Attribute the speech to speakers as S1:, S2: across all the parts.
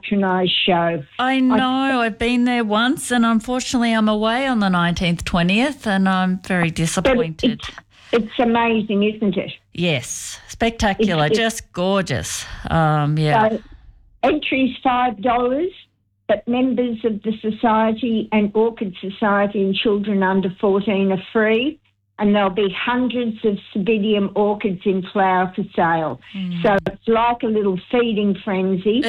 S1: patronised show.
S2: I know. I've been there once, and unfortunately I'm away on the 19th, 20th, and I'm very disappointed.
S1: It's amazing, isn't it?
S2: Yes, spectacular, just gorgeous.
S1: So entry's $5, but members of the Society and Orchid Society and children under 14 are free, and there'll be hundreds of Cebidium orchids in flower for sale. So it's like a little feeding frenzy.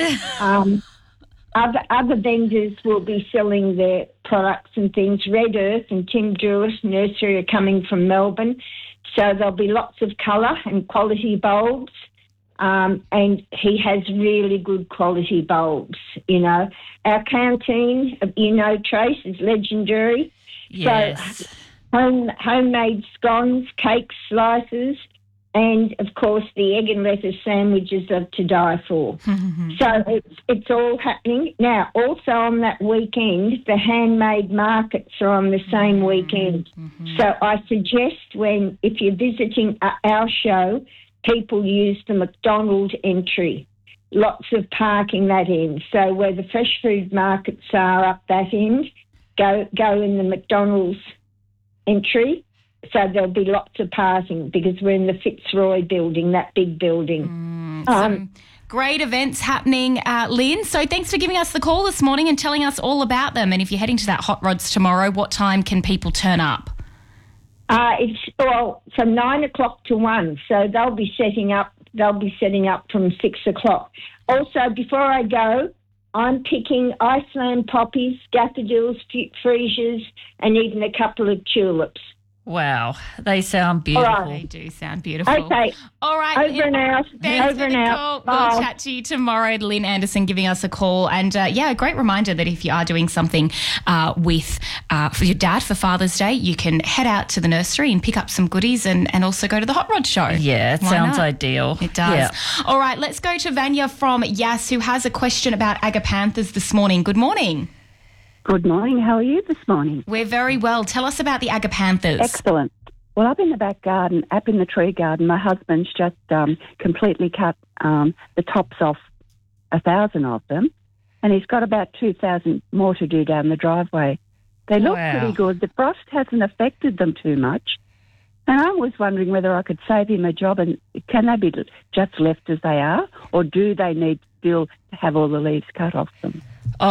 S1: Other vendors will be selling their products and things. Red Earth and Tim Druitt Nursery are coming from Melbourne. So there'll be lots of colour and quality bulbs. And he has really good quality bulbs, you know. Our canteen, you know, Trace, is legendary.
S2: Yes.
S1: So homemade scones, cakes, slices, and, of course, the egg and lettuce sandwiches are to die for. So it's all happening. Now, also on that weekend, the handmade markets are on the same weekend. So I suggest if you're visiting our show, people use the McDonald entry. Lots of parking that end. So where the fresh food markets are up that end, go in the McDonald's entry. So there'll be lots of parking because we're in the Fitzroy building, that big building.
S3: Some great events happening, Lynn. So thanks for giving us the call this morning and telling us all about them. And if you're heading to that Hot Rods tomorrow, what time can people turn up?
S1: It's from 9 o'clock to 1. So they'll be setting up from 6 o'clock. Also, before I go, I'm picking Iceland poppies, daffodils, freesias, and even a couple of tulips.
S2: Wow, they sound beautiful.
S1: All
S3: They do sound beautiful.
S1: Okay.
S3: All right.
S1: Over and out.
S3: Thanks
S1: Over
S3: for
S1: and
S3: the
S1: out.
S3: call. We'll
S1: Bye.
S3: chat to you tomorrow. Lynn Anderson giving us a call. And, a great reminder that if you are doing something for your dad for Father's Day, you can head out to the nursery and pick up some goodies and also go to the Hot Rod Show.
S2: Yeah, it
S3: Why
S2: sounds
S3: not?
S2: ideal.
S3: It does.
S2: Yeah.
S3: All right, let's go to Vanya from Yass, who has a question about agapanthus this morning. Good morning.
S4: Good morning. How are you this morning?
S3: We're very well. Tell us about the agapanthus.
S4: Excellent. Well, up in the back garden, up in the tree garden, my husband's just completely cut the tops off 1,000 of them, and he's got about 2,000 more to do down the driveway. They look pretty good. The frost hasn't affected them too much, and I was wondering whether I could save him a job, and can they be just left as they are, or do they need still to have all the leaves cut off them?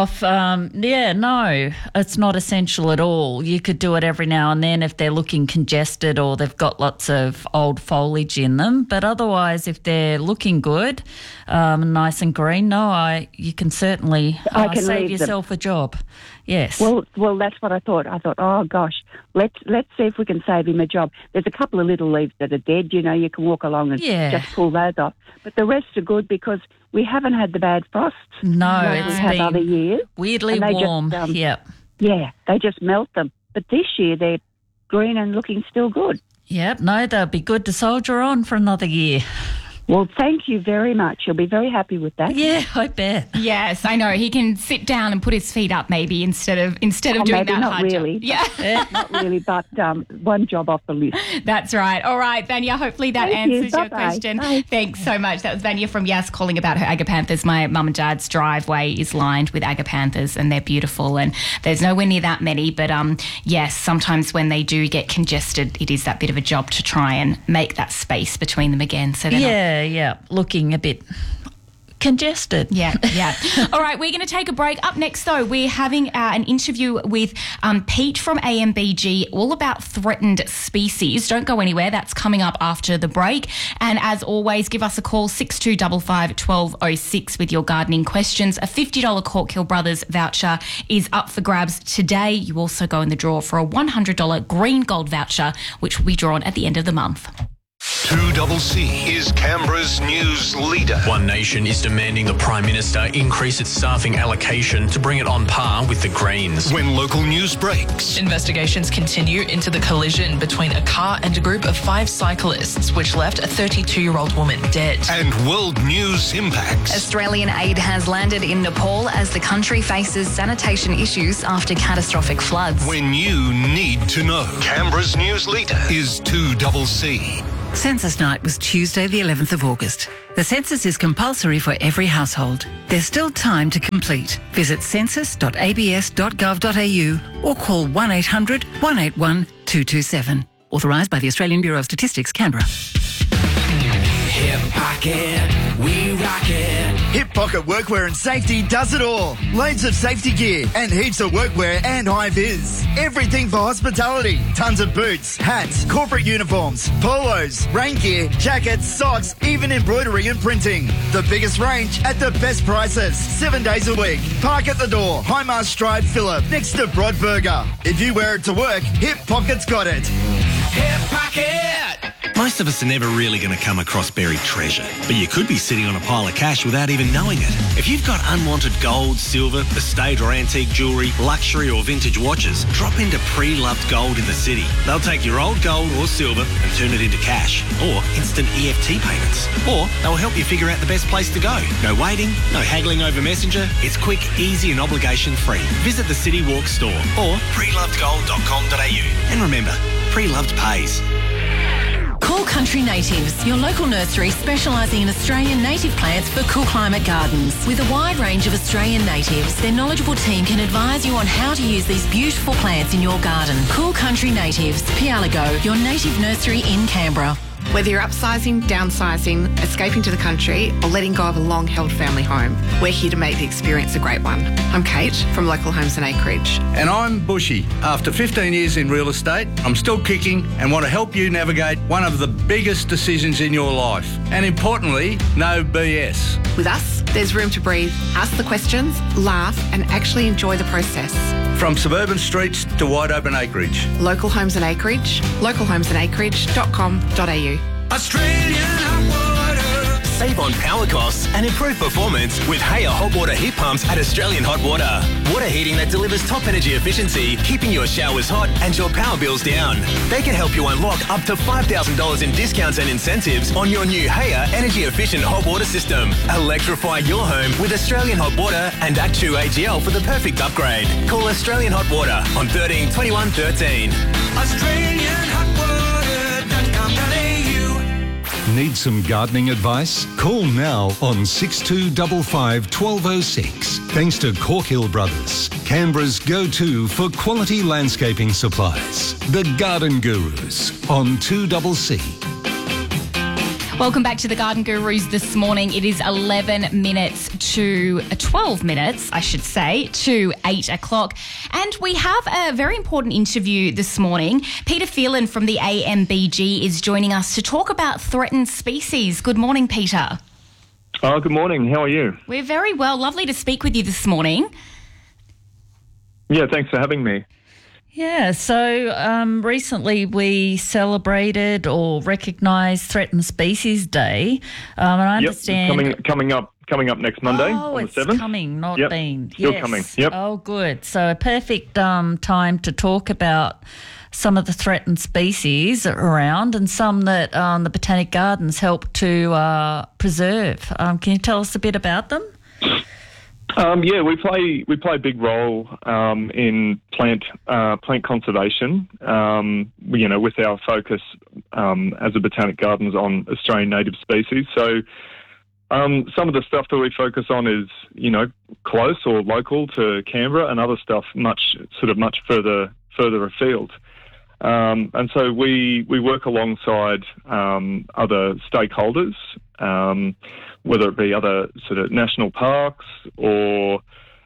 S2: No, it's not essential at all. You could do it every now and then if they're looking congested or they've got lots of old foliage in them. But otherwise, if they're looking good, nice and green, you can certainly save yourself a job. Yes.
S4: Well, that's what I thought. I thought, oh gosh, let's see if we can save him a job. There's a couple of little leaves that are dead. You know, you can walk along and just pull those off. But the rest are good because we haven't had the bad frosts.
S2: No,
S4: like
S2: it's
S4: we have
S2: been
S4: other years.
S2: Weirdly warm.
S4: Yeah, they just melt them. But this year they're green and looking still good.
S2: Yep, no, they'll be good to soldier on for another year.
S4: Well, thank you very much. You'll be very happy with that.
S2: Yeah, I bet.
S3: Yes, I know. He can sit down and put his feet up maybe instead of doing
S4: maybe
S3: that
S4: not
S3: hard
S4: really.
S3: job. Yeah.
S4: Not really, but one job off the list.
S3: That's right. All right, Vanya, hopefully that
S4: Thank you.
S3: answers your
S4: Bye-bye.
S3: question.
S4: Bye.
S3: Thanks so much. That was Vanya from Yass calling about her agapanthus. My mum and dad's driveway is lined with agapanthus and they're beautiful, and there's nowhere near that many, but yes, sometimes when they do get congested, it is that bit of a job to try and make that space between them again. So they're not
S2: looking a bit congested.
S3: Yeah. All right, we're going to take a break. Up next, though, we're having an interview with Pete from AMBG all about threatened species. Don't go anywhere. That's coming up after the break. And as always, give us a call, 6255 1206 with your gardening questions. A $50 Corkhill Brothers voucher is up for grabs today. You also go in the draw for a $100 Green Gold voucher, which will be drawn at the end of the month.
S5: 2CC is Canberra's news leader.
S6: One Nation is demanding the Prime Minister increase its staffing allocation to bring it on par with the Greens.
S5: When local news breaks.
S7: Investigations continue into the collision between a car and a group of 5 cyclists, which left a 32-year-old woman dead.
S5: And world news impacts.
S8: Australian aid has landed in Nepal as the country faces sanitation issues after catastrophic floods.
S5: When you need to know. Canberra's news leader is 2CC.
S9: Census night was Tuesday, the 11th of August. The census is compulsory for every household. There's still time to complete. Visit census.abs.gov.au or call 1800 181 227. Authorised by the Australian Bureau of Statistics, Canberra.
S10: Hip Pocket, we rock it. Hip Pocket Workwear and Safety does it all. Loads of safety gear and heaps of workwear and high vis. Everything for hospitality. Tons of boots, hats, corporate uniforms, polos, rain gear, jackets, socks, even embroidery and printing. The biggest range at the best prices. 7 days a week. Park at the door. Highmast Drive, Phillip, next to Broadburger. If you wear it to work, Hip Pocket's got it. Hip Pocket!
S11: Most of us are never really going to come across buried treasure, but you could be sitting on a pile of cash without even knowing it. If you've got unwanted gold, silver, estate or antique jewellery, luxury or vintage watches, drop into Pre-Loved Gold in the city. They'll take your old gold or silver and turn it into cash or instant EFT payments. Or they'll help you figure out the best place to go. No waiting, no haggling over Messenger. It's quick, easy and obligation-free. Visit the City Walk store or prelovedgold.com.au. And remember, Pre-Loved pays.
S12: Cool Country Natives, your local nursery specialising in Australian native plants for cool climate gardens. With a wide range of Australian natives, their knowledgeable team can advise you on how to use these beautiful plants in your garden. Cool Country Natives, Pialago, your native nursery in Canberra.
S13: Whether you're upsizing, downsizing, escaping to the country, or letting go of a long-held family home, we're here to make the experience a great one. I'm Kate from Local Homes and Acreage.
S14: And I'm Bushy. After 15 years in real estate, I'm still kicking and want to help you navigate one of the biggest decisions in your life. And importantly, no BS.
S13: With us, there's room to breathe, ask the questions, laugh, and actually enjoy the process.
S14: From suburban streets to wide open acreage.
S13: Local Homes and Acreage, localhomesandacreage.com.au.
S10: Australian hot water.
S15: Save on power costs and improve performance with Haya hot water heat pumps at Australian Hot Water. Water heating that delivers top energy efficiency, keeping your showers hot and your power bills down. They can help you unlock up to $5,000 in discounts and incentives on your new Haya energy efficient hot water system. Electrify your home with Australian Hot Water and Act2 AGL for the perfect upgrade. Call Australian Hot Water on 13 21 13.
S10: AustralianHotWater.com.au.
S5: Need some gardening advice? Call now on 6255 1206. Thanks to Corkhill Brothers, Canberra's go-to for quality landscaping supplies. The Garden Gurus on 2CC.
S3: Welcome back to the Garden Gurus this morning. It is 12 minutes, I should say, to 8 o'clock. And we have a very important interview this morning. Peter Phelan from the AMBG is joining us to talk about threatened species. Good morning, Peter.
S16: Oh, good morning. How are you?
S3: We're very well. Lovely to speak with you this morning.
S16: Yeah, thanks for having me.
S2: Yeah, so recently we celebrated or recognised Threatened Species Day, and I understand
S16: coming up next Monday on the 7th.
S2: Oh, it's coming, not been.
S16: Still
S2: yes.
S16: coming. Yep.
S2: Oh, good. So a perfect time to talk about some of the threatened species around and some that the Botanic Gardens help to preserve. Can you tell us a bit about them?
S16: Yeah, we play a big role in plant conservation. With our focus as a Botanic Gardens on Australian native species. So some of the stuff that we focus on is close or local to Canberra, and other stuff much further afield. And so we work alongside other stakeholders. Whether it be other sort of national parks or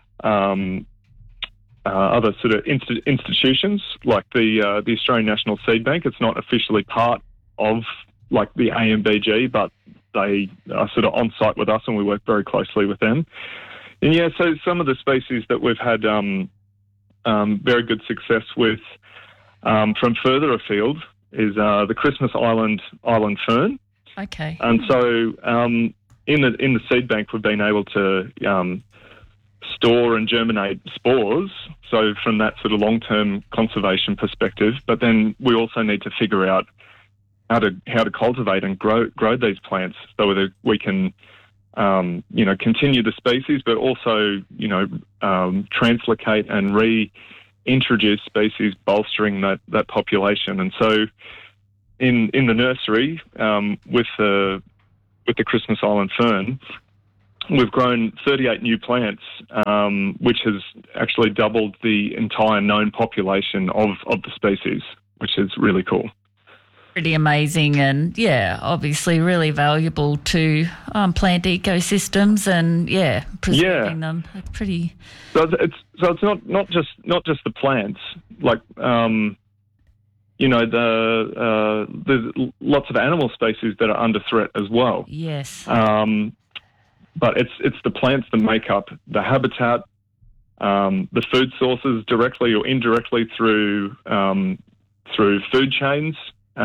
S16: other sort of institutions like the Australian National Seed Bank. It's not officially part of like the AMBG, but they are sort of on site with us and we work very closely with them. And yeah, so some of the species that we've had very good success with from further afield is the Christmas Island fern.
S2: Okay.
S16: And so in the seed bank, we've been able to store and germinate spores. So from that sort of long-term conservation perspective, but then we also need to figure out how to cultivate and grow these plants so that we can continue the species, but also translocate and reintroduce species, bolstering that population. And so in the nursery with the Christmas Island fern, we've grown 38 new plants, which has actually doubled the entire known population of the species, which is really cool.
S2: Pretty amazing, and obviously really valuable to plant ecosystems, and preserving them. It's pretty.
S16: So it's not just the plants, like there's lots of animal species that are under threat as well.
S2: Yes.
S16: But it's the plants that make up the habitat, the food sources directly or indirectly through food chains.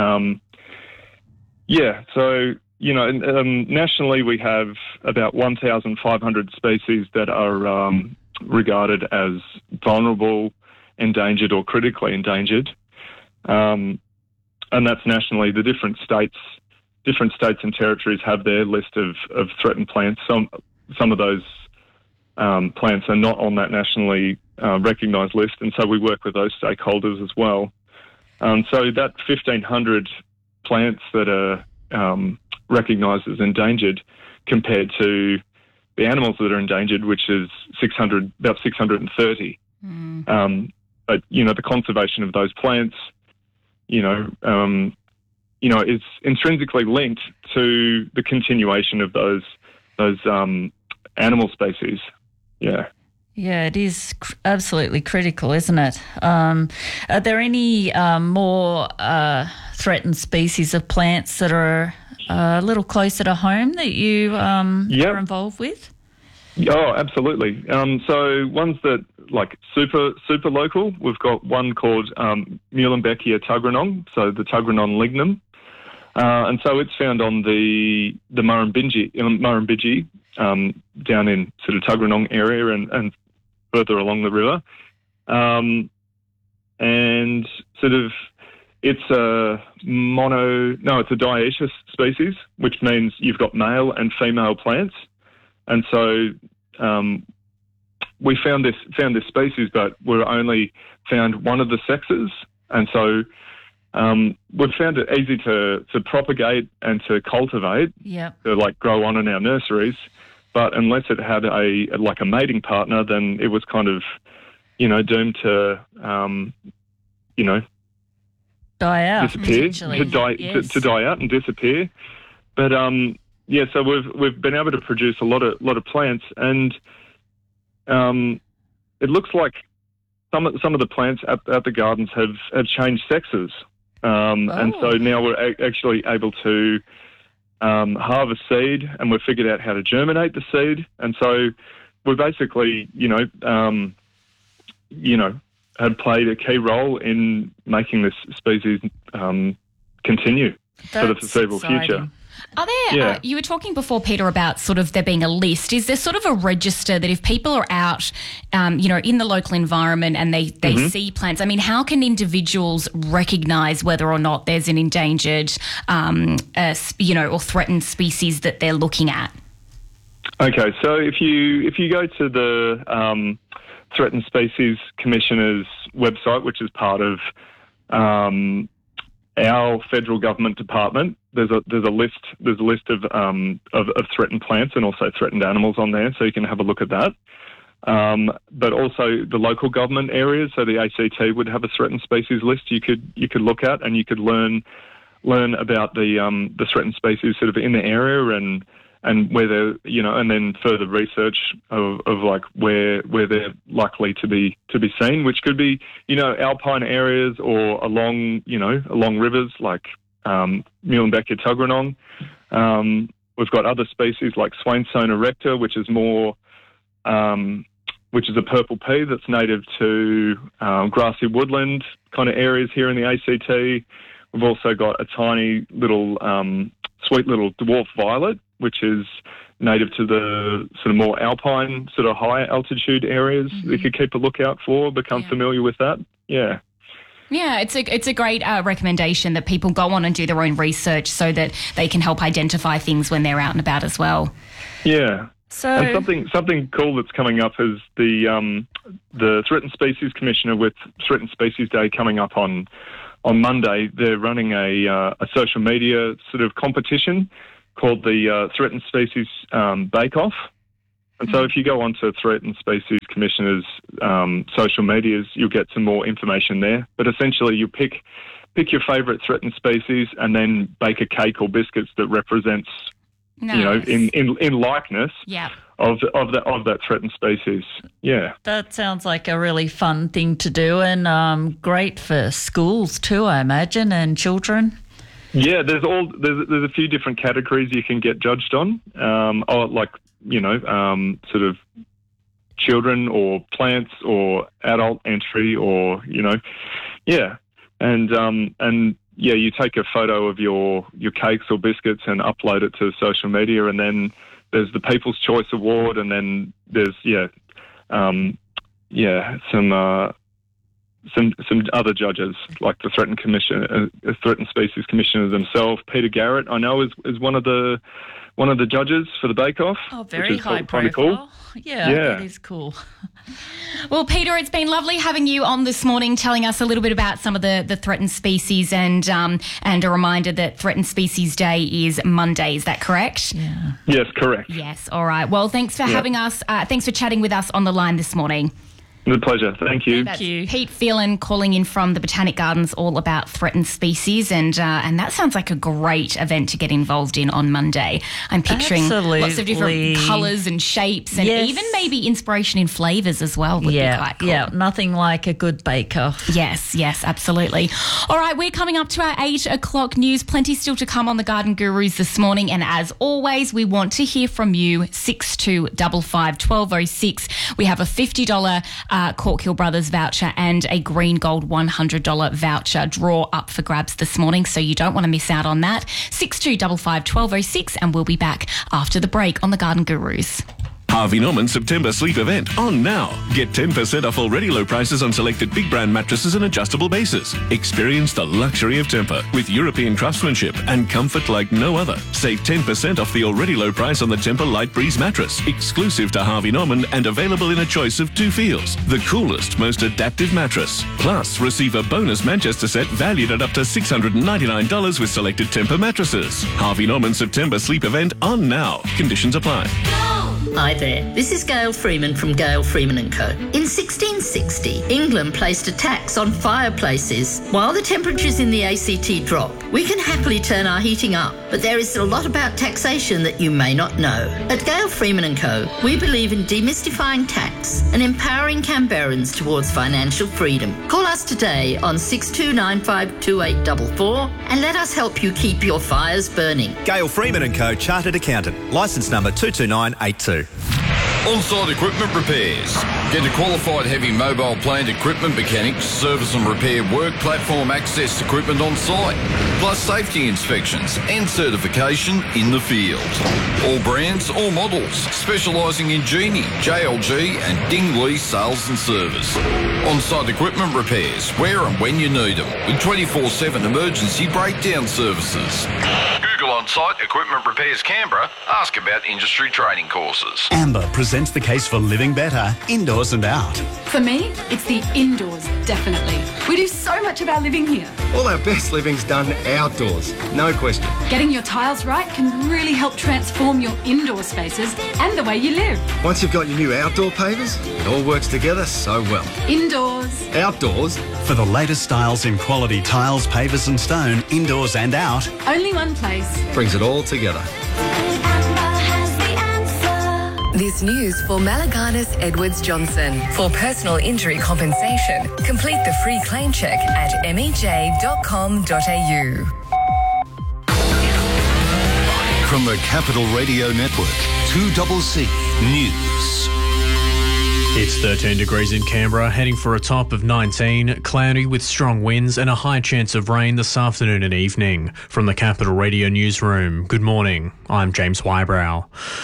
S16: Nationally we have about 1,500 species that are regarded as vulnerable, endangered or critically endangered. And that's nationally. The different states and territories have their list of threatened plants. Some of those plants are not on that nationally recognised list, and so we work with those stakeholders as well. So that 1,500 plants that are recognised as endangered compared to the animals that are endangered, which is about 630. But, the conservation of those plants, is intrinsically linked to the continuation of those animal species. Yeah.
S2: Yeah, it is absolutely critical, isn't it? Are there any more threatened species of plants that are a little closer to home that you are involved with?
S16: Oh, absolutely. So ones that like super local, we've got one called Muehlenbeckia tuggeranong, so the tuggeranong lignum. And so it's found on the Murrumbidgee down in sort of Tuggeranong area and further along the river. And sort of it's a dioecious species, which means you've got male and female plants. And so we found this species, but we've only found one of the sexes. And so we've found it easy to propagate and to cultivate, to like grow on in our nurseries. But unless it had a mating partner, then it was kind of, doomed to,
S2: die out,
S16: disappear, to die out and disappear. But so we've been able to produce a lot of plants, and it looks like some of the plants at the gardens have changed sexes, and so now we're actually able to harvest seed, and we've figured out how to germinate the seed, and so we basically, have played a key role in making this species continue for the foreseeable future.
S3: Are there, you were talking before, Peter, about sort of there being a list. Is there sort of a register that if people are out, in the local environment and they see plants, I mean, how can individuals recognise whether or not there's an endangered, or threatened species that they're looking at?
S16: Okay, so if you go to the Threatened Species Commissioner's website, which is part of our federal government department, there's a list of threatened plants and also threatened animals on there, so you can have a look at that. But also the local government areas, so the ACT would have a threatened species list you could look at, and you could learn about the threatened species sort of in the area and where they're, and then further research of like where they're likely to be seen, which could be, alpine areas or along rivers like Muehlenbeckia tuggeranong. We've got other species like Swainsona erecta, which is a purple pea that's native to grassy woodland kind of areas here in the ACT. We've also got a tiny little sweet little dwarf violet, which is native to the sort of more alpine, sort of high altitude areas. You could keep a lookout for, become familiar with that. Yeah.
S3: Yeah, it's a great recommendation that people go on and do their own research so that they can help identify things when they're out and about as well.
S16: Yeah.
S2: So,
S16: and something cool that's coming up is the Threatened Species Commissioner with Threatened Species Day coming up on on Monday, they're running a social media sort of competition called the Threatened Species Bake Off. And so if you go onto Threatened Species Commissioner's social medias, you'll get some more information there. But essentially, you pick your favourite threatened species and then bake a cake or biscuits that represents, in likeness of that threatened species. Yeah.
S2: That sounds like a really fun thing to do, and great for schools too, I imagine, and children.
S16: Yeah, there's a few different categories you can get judged on, sort of children or plants or adult entry or, And you take a photo of your cakes or biscuits and upload it to social media, and then there's the People's Choice Award, and then there's some other judges like the Threatened Species Commissioner themselves. Peter Garrett, I know, is one of the judges for the Bake Off.
S2: Oh, very high profile.
S16: Cool.
S2: Yeah, that is cool.
S3: Well, Peter, it's been lovely having you on this morning, telling us a little bit about some of the threatened species, and a reminder that Threatened Species Day is Monday. Is that correct?
S2: Yeah.
S16: Yes, correct.
S3: Yes. All right. Well, thanks for having us. Thanks for chatting with us on the line this morning.
S16: My pleasure. Thank you.
S3: That's Pete Phelan calling in from the Botanic Gardens, all about threatened species, and that sounds like a great event to get involved in on Monday. I'm picturing lots of different colours and shapes, and even maybe inspiration in flavours as well would be quite cool.
S2: Yeah, nothing like a good bake-off.
S3: Yes, absolutely. All right, we're coming up to our 8 o'clock news. Plenty still to come on the Garden Gurus this morning, and as always, we want to hear from you. 6255 1206. We have a $50 Cork Hill Brothers voucher and a Green Gold $100 voucher draw up for grabs this morning, so you don't want to miss out on that. 6255 1206, and we'll be back after the break on the Garden Gurus.
S17: Harvey Norman September Sleep Event on now. Get 10% off already low prices on selected big brand mattresses and adjustable bases. Experience the luxury of Tempur with European craftsmanship and comfort like no other. Save 10% off the already low price on the Tempur Light Breeze mattress, exclusive to Harvey Norman and available in a choice of 2 feels. The coolest, most adaptive mattress. Plus, receive a bonus Manchester set valued at up to $699 with selected Tempur mattresses. Harvey Norman September Sleep Event on now. Conditions apply.
S18: Hi there, this is Gail Freeman from Gail Freeman & Co. In 1660, England placed a tax on fireplaces. While the temperatures in the ACT drop, we can happily turn our heating up, but there is a lot about taxation that you may not know. At Gail Freeman & Co, we believe in demystifying tax and empowering Canberrans towards financial freedom. Call us today on 62952844 and let us help you keep your fires burning.
S19: Gail Freeman & Co, Chartered Accountant, licence number 22982.
S20: On-site equipment repairs. Get a qualified heavy mobile plant equipment mechanic to service and repair work platform access equipment on site, plus safety inspections and certification in the field. All brands, all models, specialising in Genie, JLG and Dingley sales and service. On-site equipment repairs, where and when you need them, with 24/7 emergency breakdown services. Google On-Site Equipment Repairs Canberra. Ask about industry training courses.
S21: Amber presents the case for living better, indoors and out.
S22: For me, it's the indoors, definitely. We do so much of our living here.
S23: All our best living's done outdoors, no question.
S22: Getting your tiles right can really help transform your indoor spaces and the way you live.
S23: Once you've got your new outdoor pavers, it all works together so well.
S22: Indoors.
S23: Outdoors.
S21: For the latest styles in quality tiles, pavers and stone, indoors and out.
S22: Only one place.
S23: Brings it all together.
S24: This news for Malaganas Edwards Johnson. For personal injury compensation, complete the free claim check at mej.com.au.
S5: From the Capital Radio Network, 2CC News.
S6: It's 13 degrees in Canberra, heading for a top of 19, cloudy with strong winds and a high chance of rain this afternoon and evening. From the Capital Radio Newsroom, good morning. I'm James Wybrow.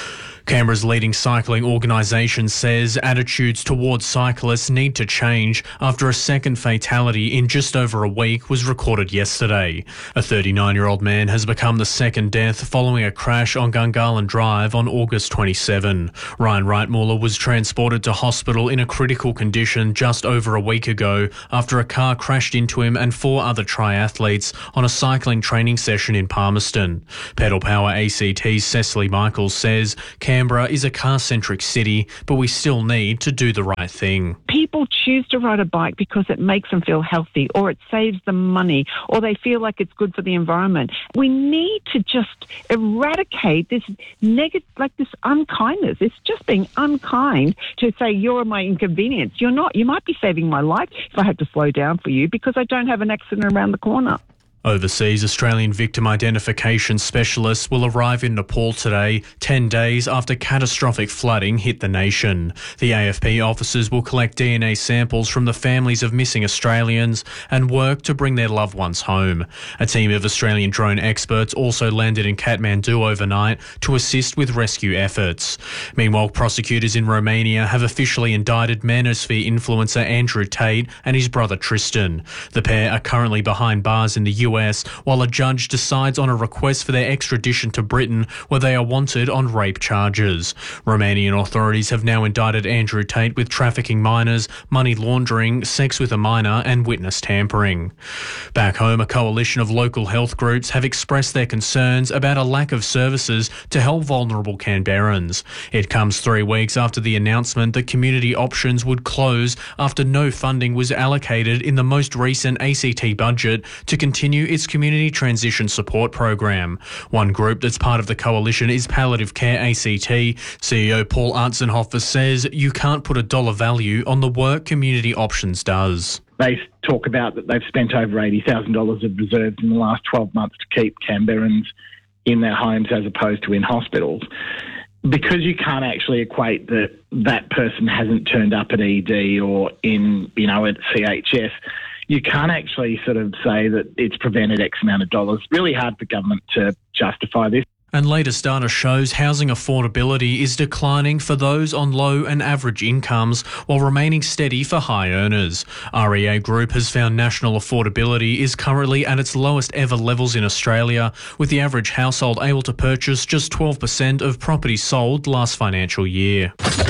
S6: Canberra's leading cycling organisation says attitudes towards cyclists need to change after a second fatality in just over a week was recorded yesterday. A 39-year-old man has become the second death following a crash on Gungahlin Drive on August 27. Ryan Reitmuller was transported to hospital in a critical condition just over a week ago after a car crashed into him and 4 other triathletes on a cycling training session in Palmerston. Pedal Power ACT's Cecily Michaels says Canberra is a car-centric city, but we still need to do the right thing.
S1: People choose to ride a bike because it makes them feel healthy, or it saves them money, or they feel like it's good for the environment. We need to just eradicate this negative, like this unkindness. It's just being unkind to say you're my inconvenience. You're not. You might be saving my life if I had to slow down for you because I don't have an accident around the corner.
S6: Overseas, Australian victim identification specialists will arrive in Nepal today, 10 days after catastrophic flooding hit the nation. The AFP officers will collect DNA samples from the families of missing Australians and work to bring their loved ones home. A team of Australian drone experts also landed in Kathmandu overnight to assist with rescue efforts. Meanwhile, prosecutors in Romania have officially indicted Manosphere influencer Andrew Tate and his brother Tristan. The pair are currently behind bars in the US while a judge decides on a request for their extradition to Britain, where they are wanted on rape charges. Romanian authorities have now indicted Andrew Tate with trafficking minors, money laundering, sex with a minor and witness tampering. Back home, a coalition of local health groups have expressed their concerns about a lack of services to help vulnerable Canberrans. It comes 3 weeks after the announcement that community options would close after no funding was allocated in the most recent ACT budget to continue its community transition support program. One group that's part of the coalition is Palliative Care ACT. CEO Paul Artzenhofer says you can't put a dollar value on the work Community Options does.
S4: They talk about that they've spent over $80,000 of reserves in the last 12 months to keep Canberrans in their homes as opposed to in hospitals. Because you can't actually equate that that person hasn't turned up at ED or in, at CHS, you can't actually sort of say that it's prevented X amount of dollars. Really hard for government to justify this.
S6: And latest data shows housing affordability is declining for those on low and average incomes while remaining steady for high earners. REA Group has found national affordability is currently at its lowest ever levels in Australia, with the average household able to purchase just 12% of properties sold last financial year.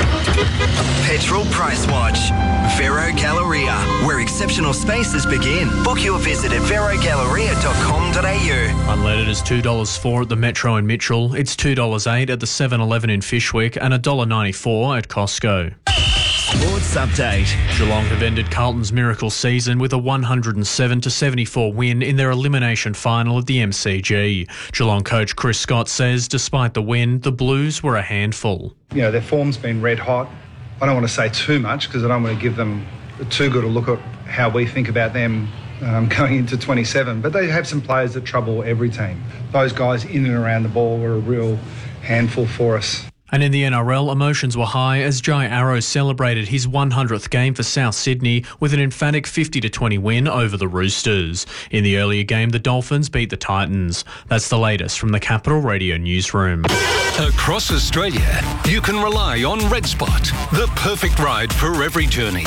S7: Petrol Price Watch. Vero Galleria, where exceptional spaces begin. Book your visit at verogalleria.com.au.
S6: Unleaded is $2.04 at the Metro in Mitchell. It's $2.08 at the 7-Eleven in Fishwick and $1.94 at Costco.
S7: Sports Update.
S6: Geelong have ended Carlton's miracle season with a 107-74 win in their elimination final at the MCG. Geelong coach Chris Scott says despite the win, the Blues were a handful.
S8: Their form's been red hot. I don't want to say too much because I don't want to give them too good a look at how we think about them going into 27. But they have some players that trouble every team. Those guys in and around the ball were a real handful for us.
S6: And in the NRL, emotions were high as Jai Arrow celebrated his 100th game for South Sydney with an emphatic 50-20 win over the Roosters. In the earlier game, the Dolphins beat the Titans. That's the latest from the Capital Radio newsroom.
S5: Across Australia, you can rely on RedSpot, the perfect ride for every journey.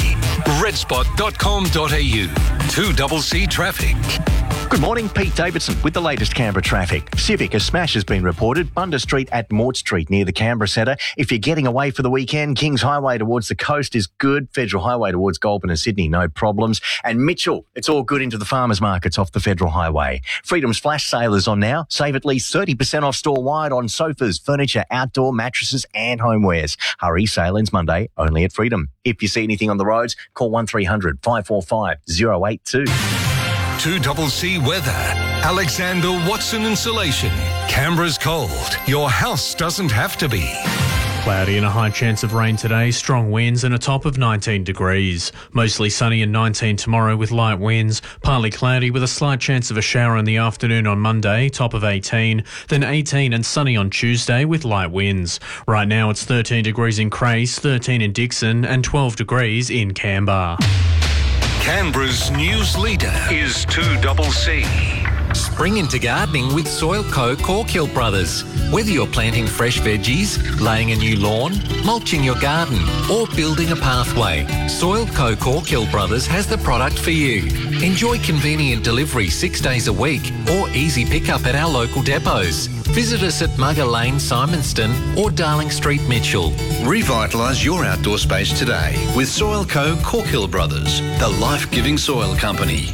S5: redspot.com.au. 2CC Traffic.
S25: Good morning, Pete Davidson with the latest Canberra traffic. Civic, a smash has been reported. Bundah Street at Mort Street near the Canberra Centre. If you're getting away for the weekend, Kings Highway towards the coast is good. Federal Highway towards Goulburn and Sydney, no problems. And Mitchell, it's all good into the farmers markets off the Federal Highway. Freedom's flash sale is on now. Save at least 30% off store-wide on sofas, furniture, outdoor mattresses and homewares. Hurry, sale ends Monday, only at Freedom. If you see anything on the roads, call 1300 545 082.
S5: 2CC Weather. Alexander Watson Insulation. Canberra's cold. Your house doesn't have to be.
S6: Cloudy and a high chance of rain today, strong winds and a top of 19 degrees. Mostly sunny and 19 tomorrow with light winds, partly cloudy with a slight chance of a shower in the afternoon on Monday, top of 18, then 18 and sunny on Tuesday with light winds. Right now it's 13 degrees in Crace, 13 in Dixon and 12 degrees in Canberra.
S5: Canberra's news leader is 2CC.
S9: spring into gardening with Soilco Corkhill Brothers. Whether you're planting fresh veggies, laying a new lawn, mulching your garden or building a pathway, Soilco Corkhill Brothers has the product for you. Enjoy convenient delivery 6 days a week or easy pickup at our local depots. Visit us at Mugger Lane, Simonston or Darling Street, Mitchell.
S11: Revitalise your outdoor space today with Soilco Corkhill Brothers, the life-giving soil company.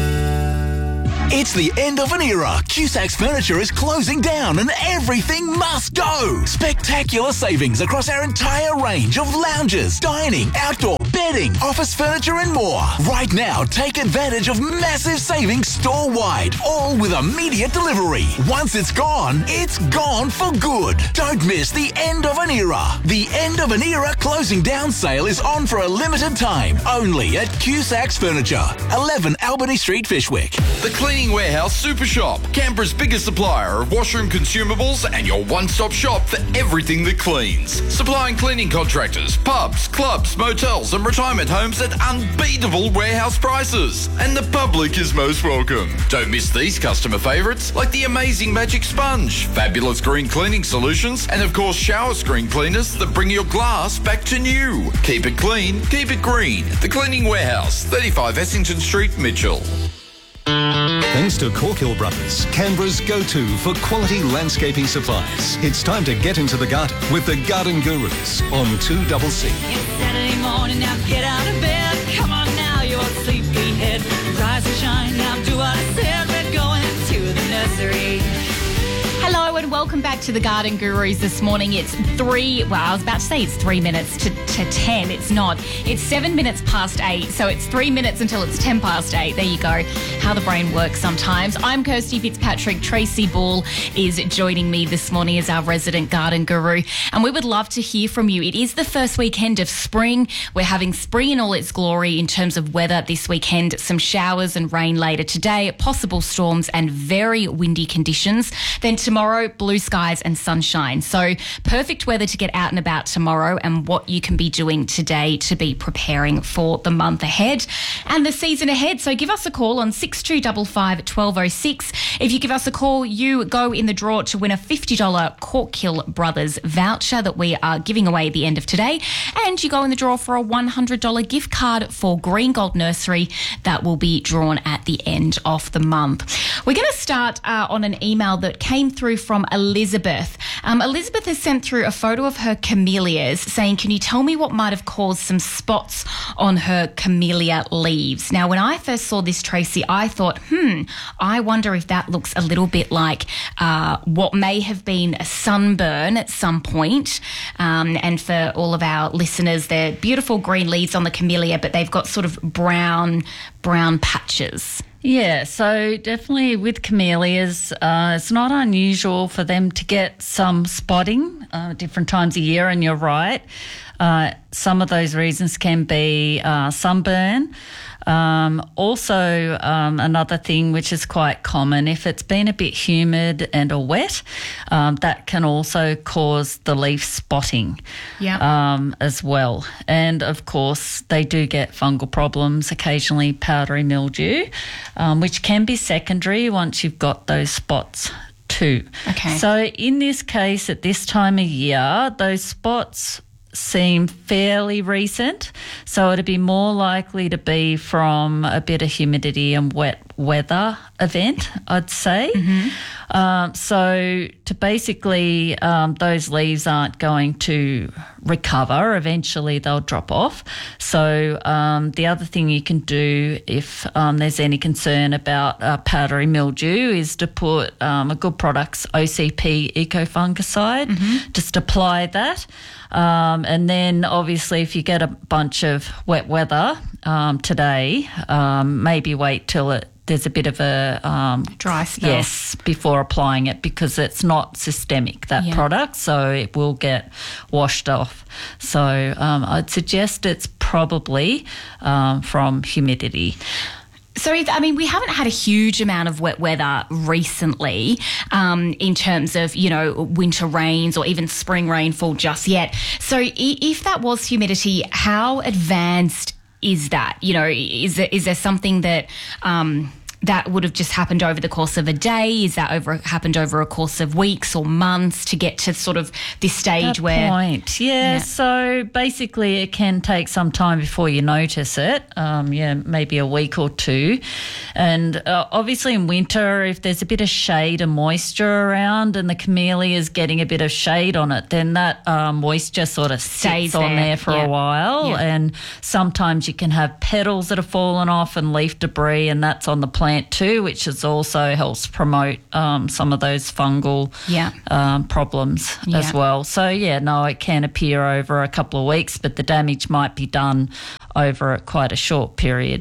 S12: It's the end of an era. Cusac's Furniture is closing down and everything must go. Spectacular savings across our entire range of lounges, dining, outdoor, bedding, office furniture and more. Right now, take advantage of massive savings store-wide, all with immediate delivery. Once it's gone for good. Don't miss the end of an era. The end of an era closing down sale is on for a limited time, only at Cusac's Furniture, 11 Albany Street, Fishwick.
S20: The Cleaning Warehouse Super Shop, Canberra's biggest supplier of washroom consumables and your one-stop shop for everything that cleans. Supplying cleaning contractors, pubs, clubs, motels and retirement homes at unbeatable warehouse prices. And the public is most welcome. Don't miss these customer favourites like the amazing Magic Sponge, fabulous green cleaning solutions and of course shower screen cleaners that bring your glass back to new. Keep it clean, keep it green. The Cleaning Warehouse, 35 Essington Street, Mitchell.
S5: Thanks to Corkhill Brothers, Canberra's go-to for quality landscaping supplies. It's time to get into the garden with the Garden Gurus on 2CC.
S13: It's Saturday morning, now get out of bed. Come on now, your sleepyhead. Rise and shine, now do what I said. We're going to the nursery.
S3: Hello and welcome back to the Garden Gurus this morning. It's 3 minutes to 10. It's not. It's 7 minutes past 8. So it's 3 minutes until it's 10 past 8. There you go. How the brain works sometimes. I'm Kirsty Fitzpatrick. Tracy Ball is joining me this morning as our resident garden guru. And we would love to hear from you. It is the first weekend of spring. We're having spring in all its glory in terms of weather this weekend. Some showers and rain later today, possible storms and very windy conditions. Then tomorrow, blue skies and sunshine. So perfect weather to get out and about tomorrow and what you can be doing today to be preparing for the month ahead and the season ahead. So give us a call on 6255 1206. If you give us a call, you go in the draw to win a $50 Corkhill Brothers voucher that we are giving away at the end of today. And you go in the draw for a $100 gift card for Green Gold Nursery that will be drawn at the end of the month. We're going to start on an email that came through from Elizabeth. Elizabeth has sent through a photo of her camellias saying, can you tell me what might have caused some spots on her camellia leaves? Now, when I first saw this, Tracy, I thought, I wonder if that looks a little bit like what may have been a sunburn at some point. And for all of our listeners, they're beautiful green leaves on the camellia, but they've got sort of brown patches.
S2: Yeah, so definitely with camellias, it's not unusual for them to get some spotting different times a year, and you're right. Some of those reasons can be sunburn. Also, another thing which is quite common, if it's been a bit humid and or wet, that can also cause the leaf spotting as well. And, of course, they do get fungal problems, occasionally powdery mildew, which can be secondary once you've got those spots too.
S3: Okay.
S2: So in this case, at this time of year, those spots seem fairly recent, so it'd be more likely to be from a bit of humidity and wet weather event, I'd say. So to basically, those leaves aren't going to recover. Eventually they'll drop off. So the other thing you can do if there's any concern about powdery mildew is to put a Good Products OCP Ecofungicide, just apply that. And then obviously if you get a bunch of wet weather today, maybe wait till there's a bit of a
S3: dry spell.
S2: Yes, before applying it, because it's not systemic, that product, so it will get washed off. So I'd suggest it's probably from humidity.
S3: So, we haven't had a huge amount of wet weather recently in terms of, winter rains or even spring rainfall just yet. So if that was humidity, how advanced is that? Is there something that that would have just happened over the course of a day? Is that happened over a course of weeks or months to get to sort of this stage where...
S2: point. Yeah, so basically it can take some time before you notice it, maybe a week or two. And obviously in winter, if there's a bit of shade and moisture around and the camellia is getting a bit of shade on it, then that moisture sort of stays on there for a while.
S3: Yeah.
S2: And sometimes you can have petals that have fallen off and leaf debris, and that's on the plant too, which is also helps promote some of those fungal problems as well. So, it can appear over a couple of weeks, but the damage might be done over quite a short period.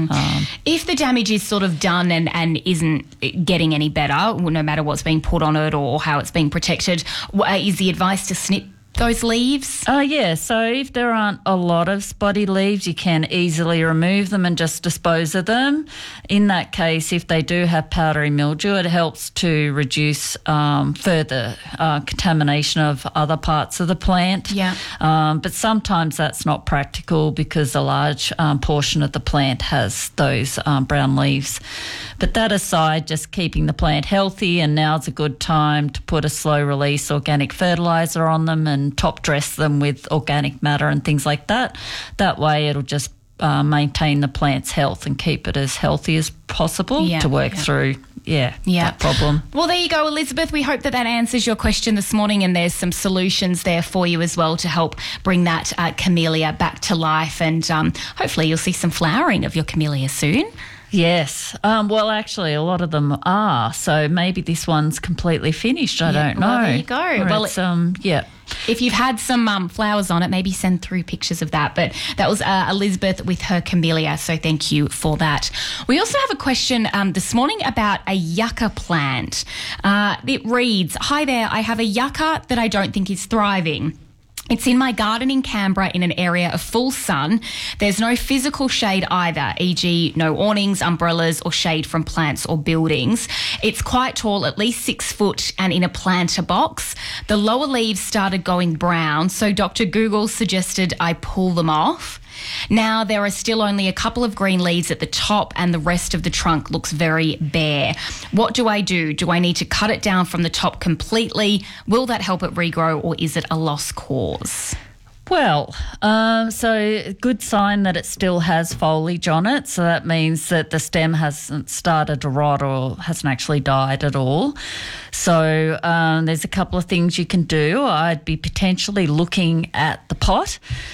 S3: If the damage is sort of done and isn't getting any better, no matter what's being put on it or how it's being protected, is the advice to snip those leaves?
S2: So if there aren't a lot of spotty leaves, you can easily remove them and just dispose of them. In that case, if they do have powdery mildew, it helps to reduce further contamination of other parts of the plant. But sometimes that's not practical because a large portion of the plant has those brown leaves. But that aside, just keeping the plant healthy, and now's a good time to put a slow release organic fertiliser on them and top dress them with organic matter and things like that. That way it'll just maintain the plant's health and keep it as healthy as possible to work through that problem.
S3: Well, there you go, Elizabeth. We hope that answers your question this morning, and there's some solutions there for you as well to help bring that camellia back to life, and hopefully you'll see some flowering of your camellia soon.
S2: Yes. Well, actually, a lot of them are. So maybe this one's completely finished. I don't know.
S3: Well, there you go.
S2: Or
S3: well,
S2: it's,
S3: if you've had some flowers on it, maybe send through pictures of that. But that was Elizabeth with her camellia, so thank you for that. We also have a question this morning about a yucca plant. It reads, "Hi there, I have a yucca that I don't think is thriving. It's in my garden in Canberra in an area of full sun. There's no physical shade either, e.g. no awnings, umbrellas or shade from plants or buildings. It's quite tall, at least 6 foot, and in a planter box. The lower leaves started going brown, so Dr. Google suggested I pull them off. Now there are still only a couple of green leaves at the top and the rest of the trunk looks very bare. What do I do? Do I need to cut it down from the top completely? Will that help it regrow, or is it a lost cause?"
S2: Well, so good sign that it still has foliage on it. So that means that the stem hasn't started to rot or hasn't actually died at all. So there's a couple of things you can do. I'd be potentially looking at the pot.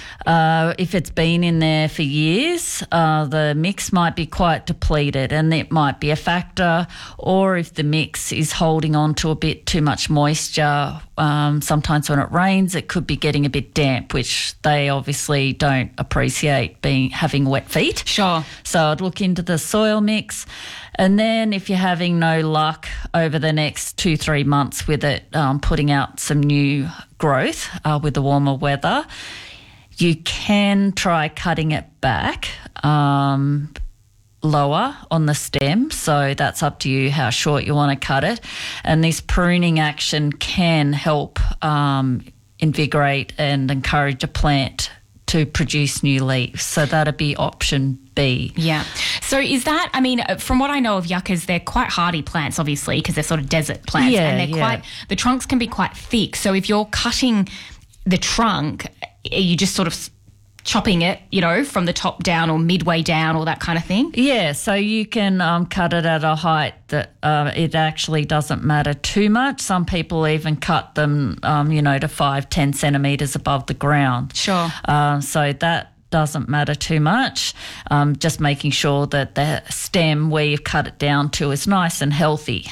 S2: If it's been in there for years, the mix might be quite depleted, and it might be a factor. Or if the mix is holding on to a bit too much moisture, sometimes when it rains, it could be getting a bit damp, which they obviously don't appreciate having wet feet.
S3: Sure.
S2: So I'd look into the soil mix. And then if you're having no luck over the next 2-3 months with it putting out some new growth with the warmer weather, you can try cutting it back lower on the stem. So that's up to you how short you want to cut it. And this pruning action can help invigorate and encourage a plant to produce new leaves. So that'd be option B.
S3: Yeah. So is that, I mean, from what I know of yuccas, they're quite hardy plants, obviously, because they're sort of desert plants. And they're the trunks can be quite thick. So if you're cutting the trunk, are you just sort of chopping it, from the top down or midway down or that kind of thing?
S2: Yeah, so you can cut it at a height that it actually doesn't matter too much. Some people even cut them, to 5-10 centimetres above the ground.
S3: Sure.
S2: So that doesn't matter too much. Just making sure that the stem where you've cut it down to is nice and healthy.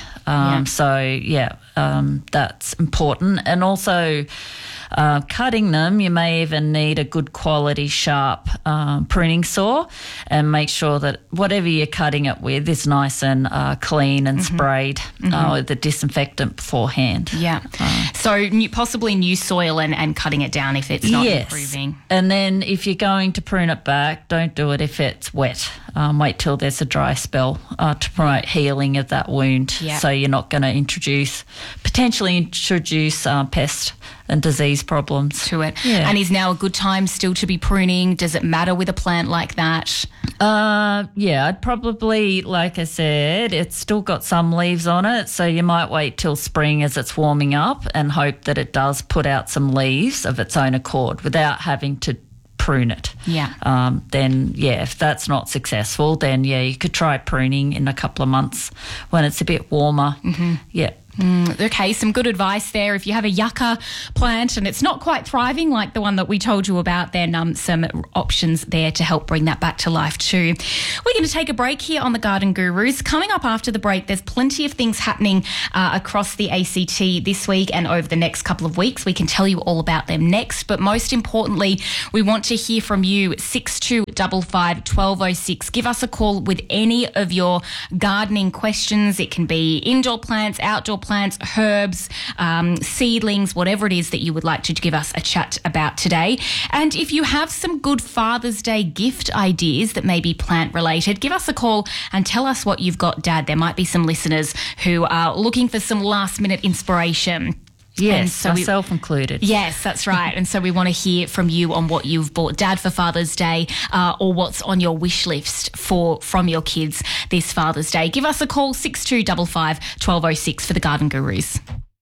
S2: That's important. And also cutting them, you may even need a good quality sharp pruning saw, and make sure that whatever you're cutting it with is nice and clean and sprayed with the disinfectant beforehand.
S3: Yeah. So possibly new soil and cutting it down if it's not improving.
S2: And then if you're going to prune it back, don't do it if it's wet. wait till there's a dry spell to promote healing of that wound.
S3: Yeah.
S2: So you're not going to potentially introduce pest and disease problems
S3: to it.
S2: Yeah.
S3: And is now a good time still to be pruning? Does it matter with a plant like that?
S2: Yeah, I'd probably, like I said, it's still got some leaves on it, so you might wait till spring as it's warming up and hope that it does put out some leaves of its own accord without having to prune it.
S3: Yeah.
S2: Then, if that's not successful, then, you could try pruning in a couple of months when it's a bit warmer.
S3: Mm-hmm.
S2: Yeah.
S3: Okay, some good advice there. If you have a yucca plant and it's not quite thriving like the one that we told you about, then some options there to help bring that back to life too. We're going to take a break here on the Garden Gurus. Coming up after the break, there's plenty of things happening across the ACT this week and over the next couple of weeks. We can tell you all about them next, but most importantly, we want to hear from you. 6255 1206. Give us a call with any of your gardening questions. It can be indoor plants, outdoor plants, herbs, seedlings, whatever it is that you would like to give us a chat about today. And if you have some good Father's Day gift ideas that may be plant related, give us a call and tell us what you've got, Dad. There might be some listeners who are looking for some last minute inspiration.
S2: Yes, so myself included.
S3: Yes, that's right. And so we want to hear from you on what you've bought Dad for Father's Day or what's on your wish list from your kids this Father's Day. Give us a call, 6255 1206 for the Garden Gurus.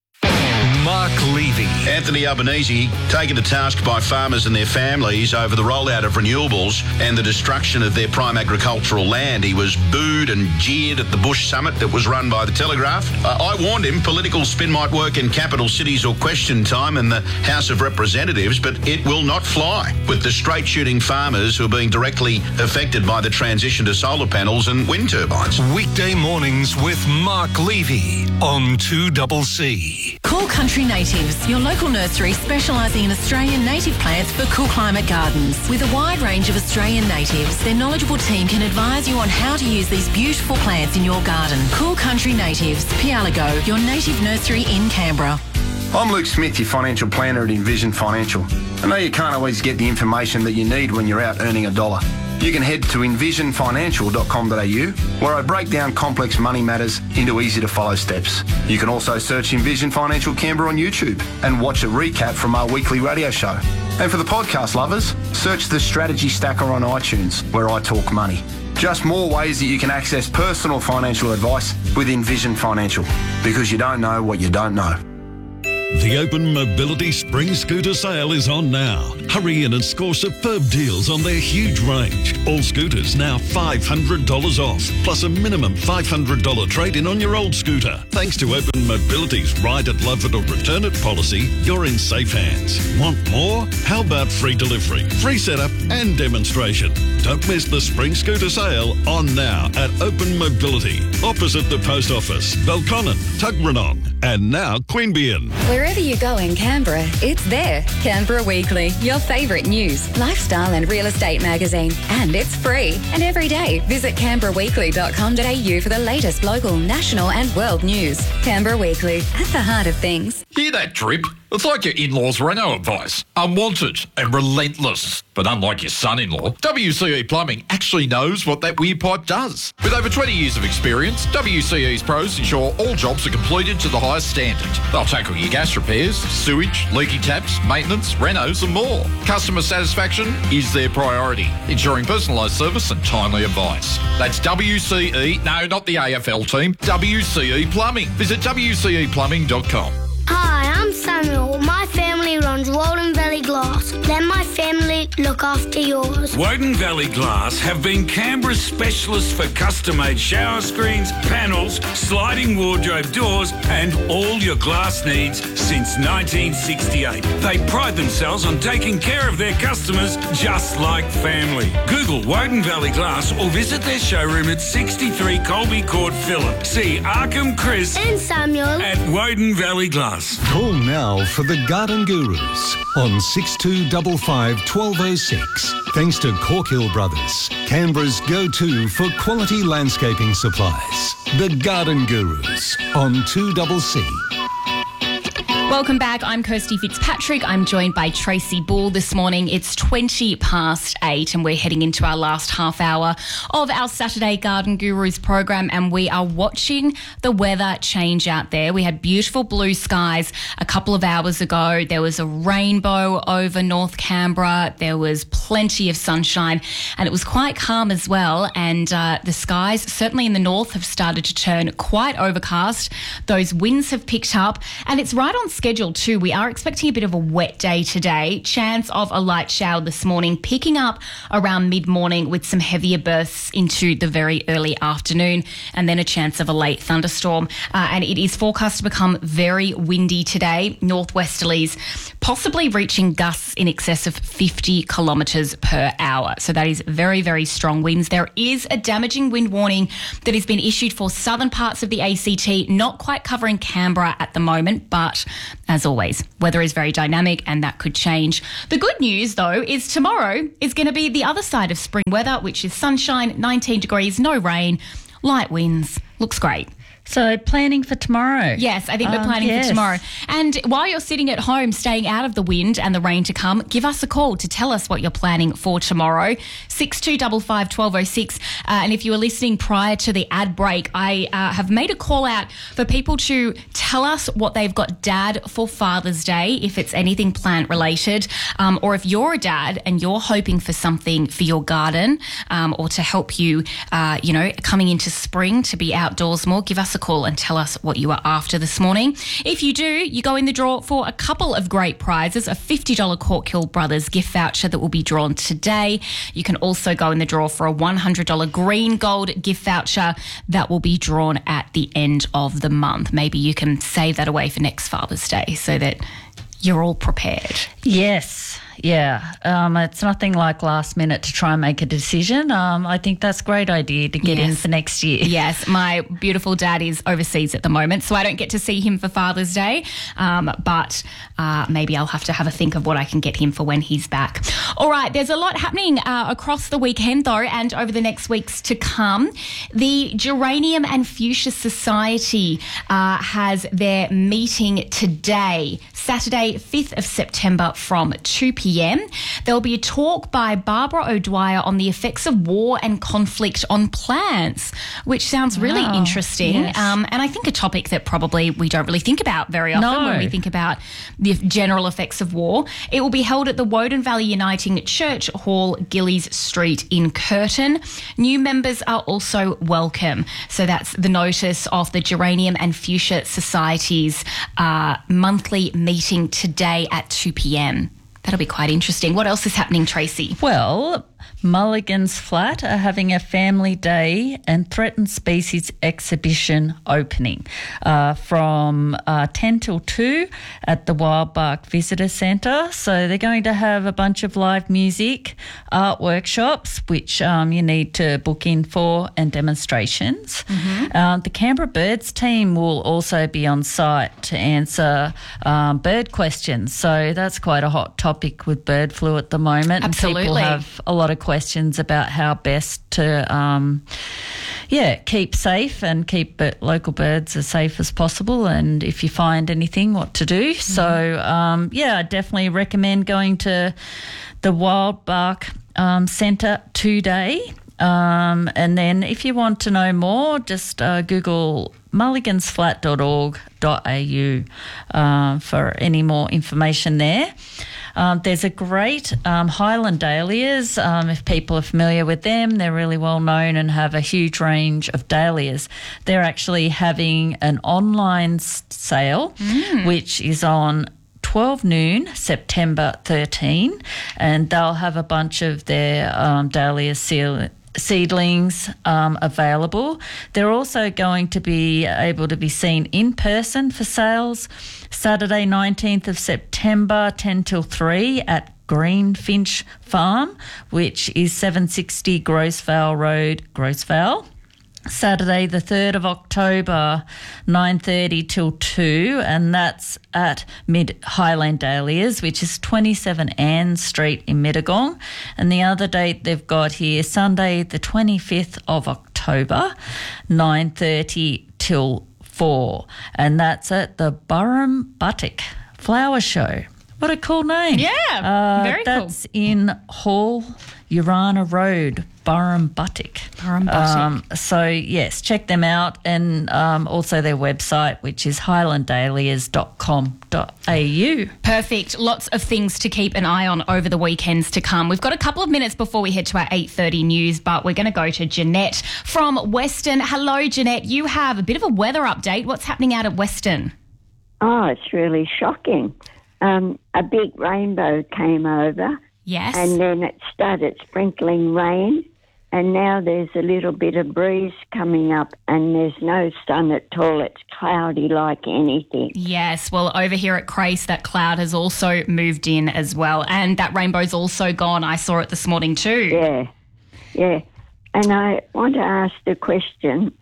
S11: Mark Levy.
S10: Anthony Albanese taken to task by farmers and their families over the rollout of renewables and the destruction of their prime agricultural land. He was booed and jeered at the Bush Summit that was run by the Telegraph. I warned him political spin might work in capital cities or question time in the House of Representatives, but it will not fly with the straight-shooting farmers who are being directly affected by the transition to solar panels and wind turbines.
S5: Weekday mornings with Mark Levy on 2CC.
S14: Cool Country Natives, your local nursery specialising in Australian native plants for cool climate gardens. With a wide range of Australian natives, their knowledgeable team can advise you on how to use these beautiful plants in your garden. Cool Country Natives, Pialago, your native nursery in Canberra.
S15: I'm Luke Smith, your financial planner at Envision Financial. I know you can't always get the information that you need when you're out earning $1. You can head to envisionfinancial.com.au, where I break down complex money matters into easy-to-follow steps. You can also search Envision Financial Canberra on YouTube and watch a recap from our weekly radio show. And for the podcast lovers, search the Strategy Stacker on iTunes, where I talk money. Just more ways that you can access personal financial advice with Envision Financial, because you don't know what you don't know.
S16: The Open Mobility Spring Scooter Sale is on now. Hurry in and score superb deals on their huge range. All scooters now $500 off, plus a minimum $500 trade-in on your old scooter. Thanks to Open Mobility's Ride it, Love it or Return it policy, you're in safe hands. Want more? How about free delivery, free setup and demonstration? Don't miss the Spring Scooter Sale on now at Open Mobility, opposite the Post Office, Belconnen, Tuggeranong, and now Queanbeyan.
S17: Wherever you go in Canberra, it's there. Canberra Weekly, your favourite news, lifestyle and real estate magazine. And it's free. And every day, visit canberraweekly.com.au for the latest local, national and world news. Canberra Weekly, at the heart of things.
S26: Hear that drip? It's like your in-laws' reno advice. Unwanted and relentless. But unlike your son-in-law, WCE Plumbing actually knows what that weird pipe does. With over 20 years of experience, WCE's pros ensure all jobs are completed to the highest standard. They'll tackle your gas repairs, sewage, leaky taps, maintenance, renos and more. Customer satisfaction is their priority, ensuring personalised service and timely advice. That's WCE, no, not the AFL team, WCE Plumbing. Visit WCEplumbing.com.
S27: Hi, I'm Samuel. My family runs Woden Valley Glass. Let my family look after yours.
S28: Woden Valley Glass have been Canberra's specialists for custom-made shower screens, panels, sliding wardrobe doors and all your glass needs since 1968. They pride themselves on taking care of their customers just like family. Google Woden Valley Glass or visit their showroom at 63 Colby Court, Phillip. See Arkham, Chris
S27: and Samuel
S28: at Woden Valley Glass.
S5: Call now for the Garden Gurus on 6255 1206. Thanks to Corkhill Brothers, Canberra's go-to for quality landscaping supplies. The Garden Gurus on 2CC.
S3: Welcome back. I'm Kirsty Fitzpatrick. I'm joined by Tracy Bull this morning. It's 8:20 and we're heading into our last half hour of our Saturday Garden Gurus program, and we are watching the weather change out there. We had beautiful blue skies a couple of hours ago. There was a rainbow over North Canberra. There was plenty of sunshine and it was quite calm as well. And the skies, certainly in the north, have started to turn quite overcast. Those winds have picked up and it's right on schedule too. We are expecting a bit of a wet day today. Chance of a light shower this morning, picking up around mid-morning with some heavier bursts into the very early afternoon, and then a chance of a late thunderstorm. And it is forecast to become very windy today. Northwesterlies possibly reaching gusts in excess of 50 kilometres per hour. So that is very, very strong winds. There is a damaging wind warning that has been issued for southern parts of the ACT, not quite covering Canberra at the moment, but as always, weather is very dynamic and that could change. The good news, though, is tomorrow is going to be the other side of spring weather, which is sunshine, 19 degrees, no rain, light winds. Looks great.
S2: So planning for tomorrow.
S3: Yes, I think we're planning for tomorrow. And while you're sitting at home, staying out of the wind and the rain to come, give us a call to tell us what you're planning for tomorrow. 6255 1206. And if you were listening prior to the ad break, I have made a call out for people to tell us what they've got dad for Father's Day, if it's anything plant related, or if you're a dad and you're hoping for something for your garden, or to help you, coming into spring to be outdoors more. Give us a call and tell us what you are after this morning. If you do, you go in the draw for a couple of great prizes, a $50 Corkhill Brothers gift voucher that will be drawn today. You can also go in the draw for a $100 Green Gold gift voucher that will be drawn at the end of the month. Maybe you can save that away for next Father's Day so that you're all prepared.
S2: Yes. Yeah, it's nothing like last minute to try and make a decision. I think that's a great idea to get in for next year.
S3: Yes, my beautiful dad is overseas at the moment, so I don't get to see him for Father's Day, but maybe I'll have to have a think of what I can get him for when he's back. All right, there's a lot happening across the weekend, though, and over the next weeks to come. The Geranium and Fuchsia Society has their meeting today, Saturday, 5th of September from 2 p.m. There'll be a talk by Barbara O'Dwyer on the effects of war and conflict on plants, which sounds really interesting.
S2: Yes.
S3: And I think a topic that probably we don't really think about very often when we think about the general effects of war. It will be held at the Woden Valley Uniting Church Hall, Gillies Street in Curtin. New members are also welcome. So that's the notice of the Geranium and Fuchsia Society's monthly meeting today at 2 p.m. That'll be quite interesting. What else is happening, Tracy?
S2: Well, Mulligan's Flat are having a family day and threatened species exhibition opening from 10 till 2 at the Wildbark Visitor Centre. So they're going to have a bunch of live music, art workshops, which you need to book in for, and demonstrations. The Canberra Birds team will also be on site to answer bird questions. So that's quite a hot topic with bird flu at the moment.
S3: Absolutely.
S2: And people have a lot of questions about how best to keep safe and keep local birds as safe as possible, and if you find anything, what to do. So I definitely recommend going to the Wildbark Centre today, and then if you want to know more, just Google mulligansflat.org.au for any more information there. There's a great Highland Dahlias. If people are familiar with them, they're really well known and have a huge range of dahlias. They're actually having an online sale, which is on 12 noon, September 13, and they'll have a bunch of their dahlia seedlings available. They're also going to be able to be seen in person for sales Saturday 19th of September 10 till 3 at Greenfinch Farm, which is 760 Grosvale Road, Grosvale. Saturday the 3rd of October 9:30 till 2, and that's at Mid Highland Dahlias, which is 27 Ann Street in Mittagong. And the other date they've got here, Sunday the 25th of October 9:30 till 4, and that's at the Burrum Buttock Flower Show. What a cool name.
S3: Yeah, very cool.
S2: That's in Hall, Urana Road, Burrumbuttock. So, yes, check them out, and also their website, which is highlanddahlias.com.au.
S3: Perfect. Lots of things to keep an eye on over the weekends to come. We've got a couple of minutes before we head to our 8:30 news, but we're going to go to Jeanette from Western. Hello, Jeanette. You have a bit of a weather update. What's happening out at Western?
S1: Oh, it's really shocking. A big rainbow came over.
S3: Yes.
S1: And then it started sprinkling rain, and now there's a little bit of breeze coming up, and there's no sun at all. It's cloudy like anything.
S3: Yes, well, over here at Crace, that cloud has also moved in as well, and that rainbow's also gone. I saw it this morning too.
S1: Yeah. And I want to ask the question.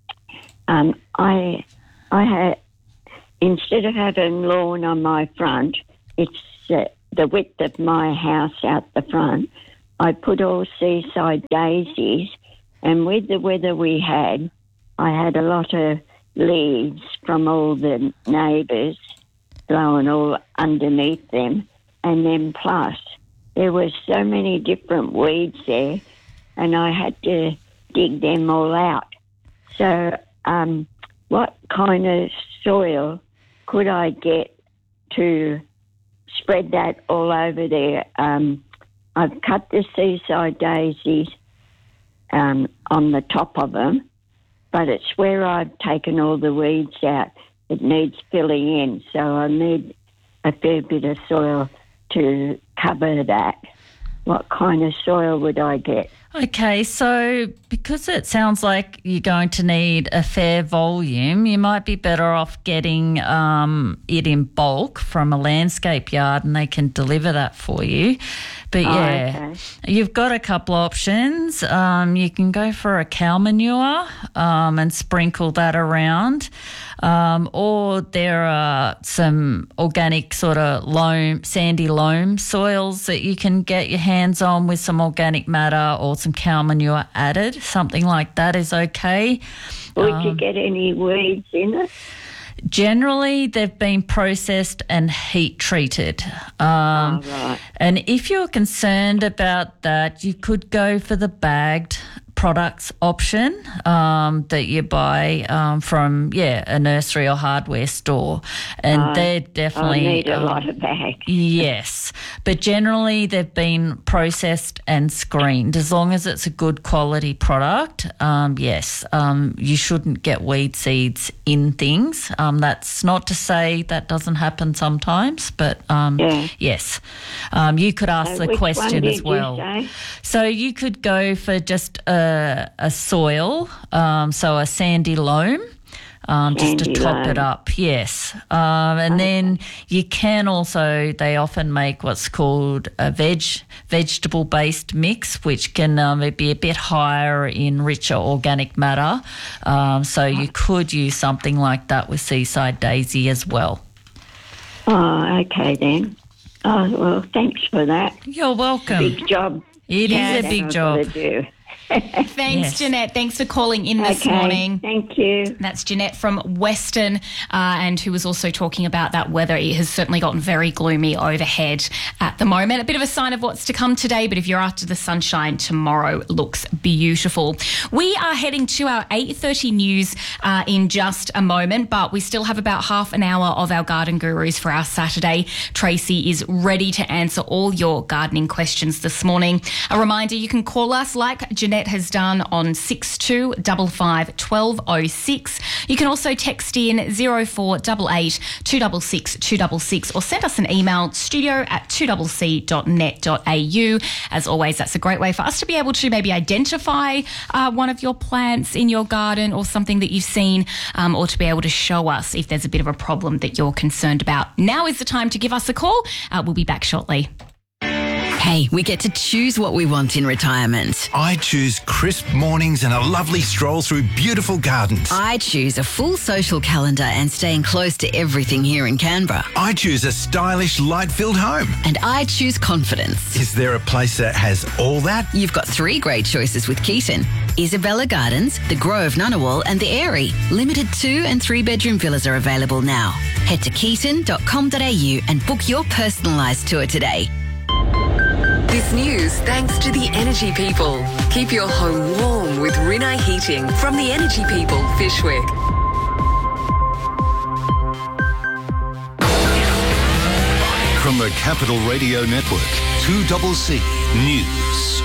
S1: I had, instead of having lawn on my front, it's the width of my house out the front. I put all seaside daisies, and with the weather we had, I had a lot of leaves from all the neighbours blowing all underneath them, and then plus there were so many different weeds there, and I had to dig them all out. So what kind of soil could I get to spread that all over there? I've cut the seaside daisies on the top of them, but it's where I've taken all the weeds out. It needs filling in, so I need a fair bit of soil to cover that. What kind of soil would I get?
S2: Okay, so because it sounds like you're going to need a fair volume, you might be better off getting it in bulk from a landscape yard, and they can deliver that for you. But
S1: okay.
S2: You've got a couple options. You can go for a cow manure and sprinkle that around, or there are some organic sort of loam, sandy loam soils that you can get your hands on with some organic matter or some cow manure added. Something like that is okay.
S1: Would you get any weeds in it?
S2: Generally, they've been processed and heat treated.
S1: Right.
S2: And if you're concerned about that, you could go for the bagged products option that you buy from a nursery or hardware store, and they're definitely
S1: I need a lot of bags.
S2: Yes, but generally they've been processed and screened. As long as it's a good quality product, you shouldn't get weed seeds in things. That's not to say that doesn't happen sometimes, but yes, you could ask the question as well. So you could go for just a soil, so a sandy loam, just to top it up, yes. And then you can also, they often make what's called a vegetable-based mix, which can be a bit higher in richer organic matter. So you could use something like that with seaside daisy as well.
S1: Oh, okay then. Oh, well, thanks for that.
S2: You're welcome.
S1: Big job.
S2: It is a big job.
S3: Thanks, Jeanette. Thanks for calling in this morning.
S1: Thank you.
S3: That's Jeanette from Western, and who was also talking about that weather. It has certainly gotten very gloomy overhead at the moment. A bit of a sign of what's to come today, but if you're after the sunshine, tomorrow looks beautiful. We are heading to our 8:30 news in just a moment, but we still have about half an hour of our Garden Gurus for our Saturday. Tracy is ready to answer all your gardening questions this morning. A reminder, you can call us like Jeanette has done on 6255 1206. You can also text in 0488 266 266 or send us an email, studio@2cc.net.au. As always, that's a great way for us to be able to maybe identify one of your plants in your garden or something that you've seen, or to be able to show us if there's a bit of a problem that you're concerned about. Now is the time to give us a call. We'll be back shortly.
S4: Hey, we get to choose what we want in retirement.
S7: I choose crisp mornings and a lovely stroll through beautiful gardens.
S4: I choose a full social calendar and staying close to everything here in Canberra.
S7: I choose a stylish, light-filled home.
S4: And I choose confidence.
S7: Is there a place that has all that?
S4: You've got 3 great choices with Keaton. Isabella Gardens, the Grove Ngunnawal and the Airy. Limited 2 and 3 bedroom villas are available now. Head to keaton.com.au and book your personalised tour today.
S18: This news thanks to the Energy People. Keep your home warm with Rinnai Heating from the Energy People, Fishwick.
S5: From the Capital Radio Network, 2CC News.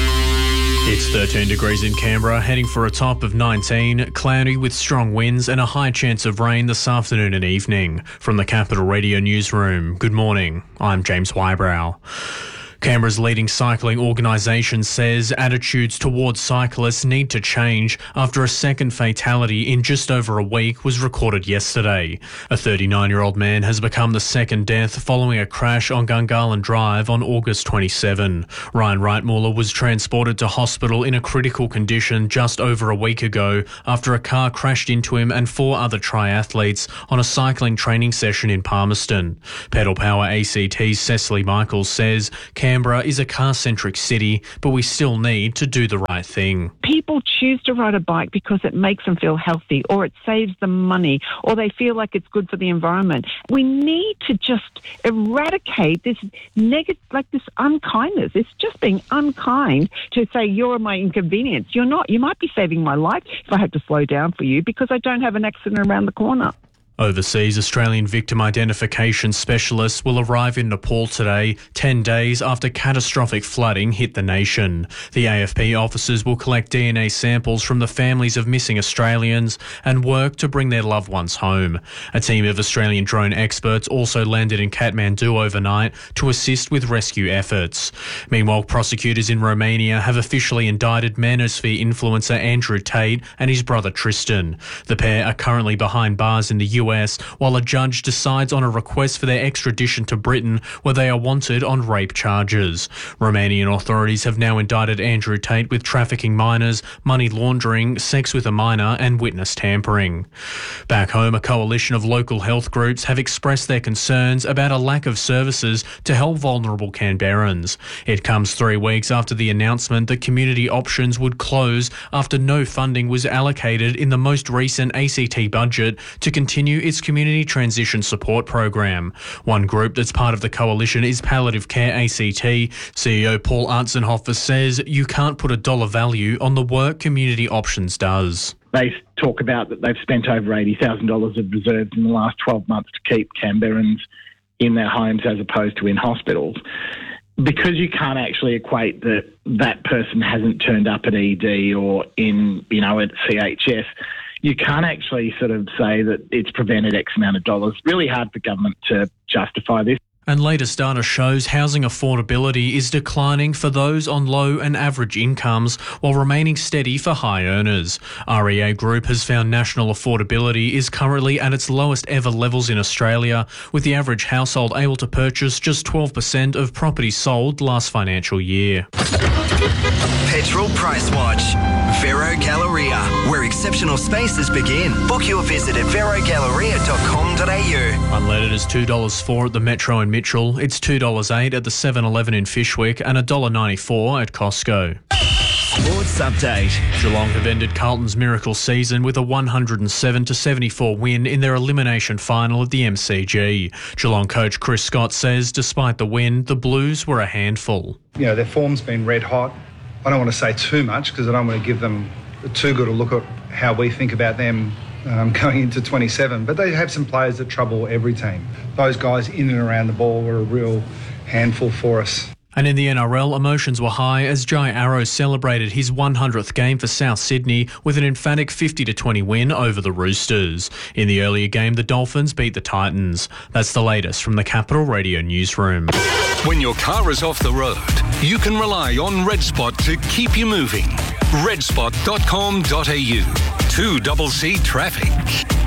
S6: It's 13 degrees in Canberra, heading for a top of 19, cloudy with strong winds and a high chance of rain this afternoon and evening. From the Capital Radio Newsroom, good morning. I'm James Wybrow. Canberra's leading cycling organisation says attitudes towards cyclists need to change after a second fatality in just over a week was recorded yesterday. A 39-year-old man has become the second death following a crash on Gungahlin Drive on August 27. Ryan Reitmuller was transported to hospital in a critical condition just over a week ago after a car crashed into him and 4 other triathletes on a cycling training session in Palmerston. Pedal Power ACT's Cecily Michaels says Canberra is a car-centric city, but we still need to do the right thing.
S19: People choose to ride a bike because it makes them feel healthy, or it saves them money, or they feel like it's good for the environment. We need to just eradicate this negative, like this unkindness. It's just being unkind to say you're my inconvenience. You're not. You might be saving my life if I had to slow down for you because I don't have an accident around the corner.
S6: Overseas Australian victim identification specialists will arrive in Nepal today, 10 days after catastrophic flooding hit the nation. The AFP officers will collect DNA samples from the families of missing Australians and work to bring their loved ones home. A team of Australian drone experts also landed in Kathmandu overnight to assist with rescue efforts. Meanwhile, prosecutors in Romania have officially indicted Manosphere influencer Andrew Tate and his brother Tristan. The pair are currently behind bars in the US while a judge decides on a request for their extradition to Britain where they are wanted on rape charges. Romanian authorities have now indicted Andrew Tate with trafficking minors, money laundering, sex with a minor and witness tampering. Back home, a coalition of local health groups have expressed their concerns about a lack of services to help vulnerable Canberrans. It comes 3 weeks after the announcement that community options would close after no funding was allocated in the most recent ACT budget to continue its community transition support program. One group that's part of the coalition is Palliative Care ACT. CEO Paul Artzenhofer says you can't put a dollar value on the work Community Options does.
S21: They talk about that they've spent over $80,000 of reserves in the last 12 months to keep Canberrans in their homes as opposed to in hospitals. Because you can't actually equate that that person hasn't turned up at ED or in, at CHS, you can't actually sort of say that it's prevented X amount of dollars. Really hard for government to justify this.
S6: And latest data shows housing affordability is declining for those on low and average incomes while remaining steady for high earners. REA Group has found national affordability is currently at its lowest ever levels in Australia, with the average household able to purchase just 12% of properties sold last financial year.
S22: Petrol Price Watch. Vero Galleria, where exceptional spaces begin. Book your visit at verogalleria.com.au.
S6: Unleaded is $2.04 at the Metro in Mitchell. It's $2.08 at the 7-Eleven in Fishwick and $1.94 at Costco.
S12: Sports Update.
S6: Geelong have ended Carlton's miracle season with a 107-74 win in their elimination final at the MCG. Geelong coach Chris Scott says despite the win, the Blues were a handful.
S8: Their form's been red hot. I don't want to say too much because I don't want to give them too good a look at how we think about them going into 27. But they have some players that trouble every team. Those guys in and around the ball were a real handful for us.
S6: And in the NRL, emotions were high as Jai Arrow celebrated his 100th game for South Sydney with an emphatic 50-20 win over the Roosters. In the earlier game, the Dolphins beat the Titans. That's the latest from the Capital Radio Newsroom.
S5: When your car is off the road, you can rely on RedSpot to keep you moving. redspot.com.au. 2CC Traffic.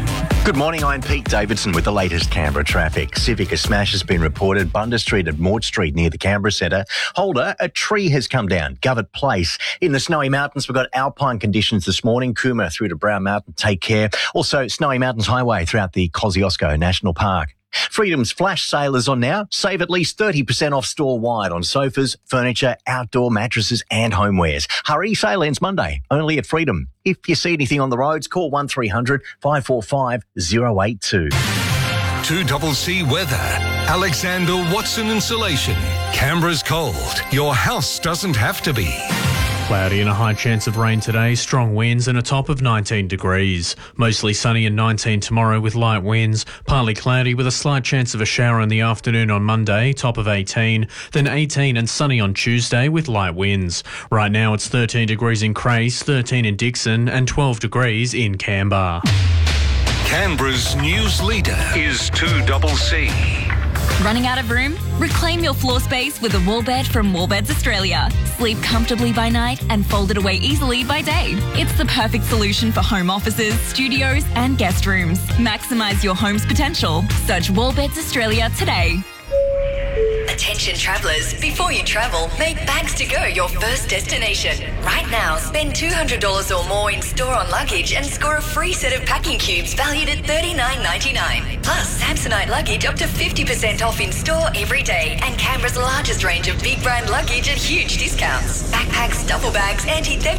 S9: Good morning, I'm Pete Davidson with the latest Canberra traffic. Civic, a smash has been reported. Bundes Street and Maud Street near the Canberra Centre. Holder, a tree has come down. Govert Place. In the Snowy Mountains, we've got alpine conditions this morning. Cooma through to Brown Mountain, take care. Also, Snowy Mountains Highway throughout the Kosciuszko National Park. Freedom's flash sale is on now. Save at least 30% off store-wide on sofas, furniture, outdoor mattresses and homewares. Hurry, sale ends Monday, only at Freedom. If you see anything on the roads, call 1300 545 082.
S5: 2CC Weather. Alexander Watson Insulation. Canberra's cold. Your house doesn't have to be.
S6: Cloudy and a high chance of rain today, strong winds and a top of 19 degrees. Mostly sunny and 19 tomorrow with light winds, partly cloudy with a slight chance of a shower in the afternoon on Monday, top of 18, then 18 and sunny on Tuesday with light winds. Right now it's 13 degrees in Crace, 13 in Dixon and 12 degrees in Canberra.
S5: Canberra's news leader is 2CC.
S10: Running out of room? Reclaim your floor space with a wall bed from Wallbeds Australia. Sleep comfortably by night and fold it away easily by day. It's the perfect solution for home offices, studios and guest rooms. Maximise your home's potential. Search Wallbeds Australia today.
S11: Attention travellers, before you travel, make Bags to Go your first destination. Right now, spend $200 or more in store on luggage and score a free set of packing cubes valued at $39.99. Plus, Samsonite luggage up to 50% off in store every day and Canberra's largest range of big brand luggage at huge discounts. Backpacks, duffel bags, anti-theft